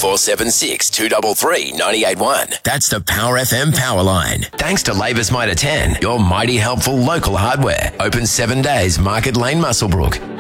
0476 233 981. That's the Power FM Power Line. Thanks to Labour's Mitre 10, your mighty helpful local hardware. Open 7 days, Market Lane, Muswellbrook.